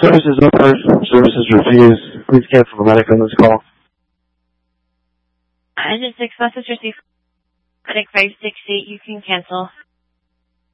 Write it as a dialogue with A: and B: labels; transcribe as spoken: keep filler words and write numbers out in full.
A: Service is over. Service is refused. Please cancel the medic on this call.
B: Engine six, message received. Medic five six eight, you can cancel.